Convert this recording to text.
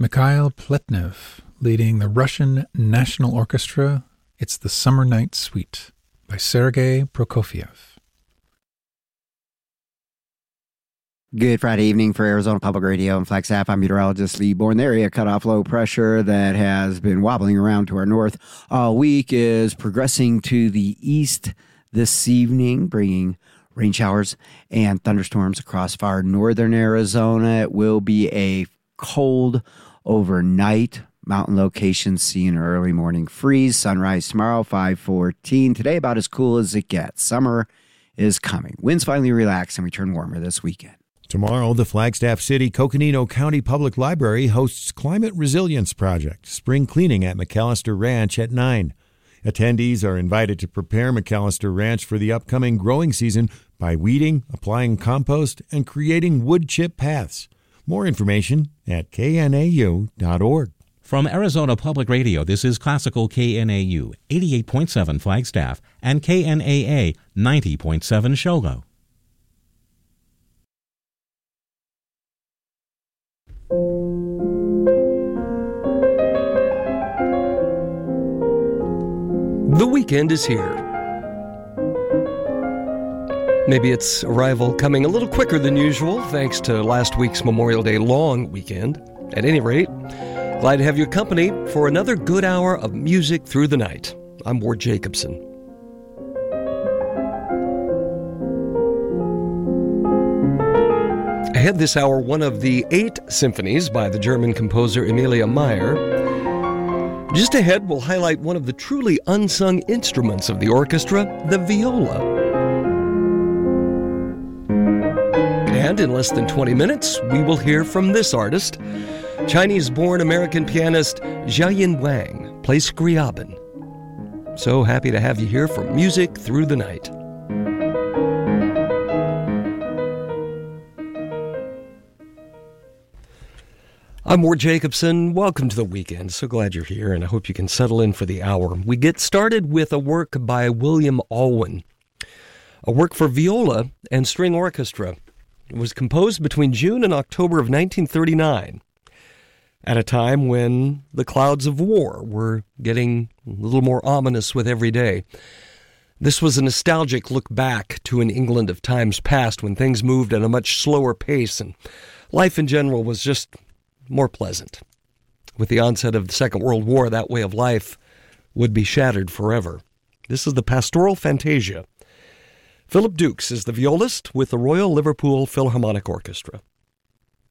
Mikhail Pletnev leading the Russian National Orchestra. It's the Summer Night Suite by Sergei Prokofiev. Good Friday evening for Arizona Public Radio and Flagstaff. I'm meteorologist Lee Bourne. The area cutoff low pressure that has been wobbling around to our north all week is progressing to the east this evening, bringing rain showers and thunderstorms across far northern Arizona. It will be a cold overnight. Mountain locations see an early morning freeze. Sunrise tomorrow, 5:14. Today about as cool as it gets. Summer is coming. Winds finally relax and we turn warmer this weekend. Tomorrow, the Flagstaff City Coconino County Public Library hosts Climate Resilience Project, spring cleaning at McAllister Ranch at 9. Attendees are invited to prepare McAllister Ranch for the upcoming growing season by weeding, applying compost, and creating wood chip paths. More information at knau.org. From Arizona Public Radio, this is Classical KNAU 88.7 Flagstaff and KNAA 90.7 Shogo. The weekend is here. Maybe its arrival coming a little quicker than usual, thanks to last week's Memorial Day long weekend. At any rate, glad to have your company for another good hour of music through the night. I'm Ward Jacobson. Ahead this hour, one of the 8 symphonies by the German composer Emilia Meyer. Just ahead, we'll highlight one of the truly unsung instruments of the orchestra, the viola. And in less than 20 minutes, we will hear from this artist. Chinese-born American pianist Jiayin Wang plays Scriabin. So happy to have you here for Music Through the Night. I'm Ward Jacobson. Welcome to the weekend. So glad you're here, and I hope you can settle in for the hour. We get started with a work by William Alwyn, a work for viola and string orchestra. It was composed between June and October of 1939, at a time when the clouds of war were getting a little more ominous with every day. This was a nostalgic look back to an England of times past when things moved at a much slower pace and life in general was just more pleasant. With the onset of the Second World War, that way of life would be shattered forever. This is the Pastoral Fantasia. Philip Dukes is the violist with the Royal Liverpool Philharmonic Orchestra.